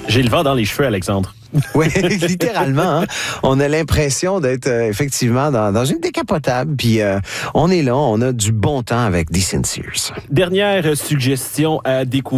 J'ai le vent dans les cheveux, Alexandre. Oui, littéralement. Hein? On a l'impression d'être effectivement dans une décapotable. Puis on est là, on a du bon temps avec Decency. Dernière suggestion à découvrir.